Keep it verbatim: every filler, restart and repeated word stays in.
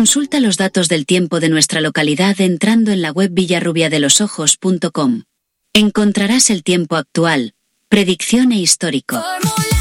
Consulta los datos del tiempo de nuestra localidad entrando en la web villarrubiadelosojos punto com. Encontrarás el tiempo actual, predicción e histórico. Fórmula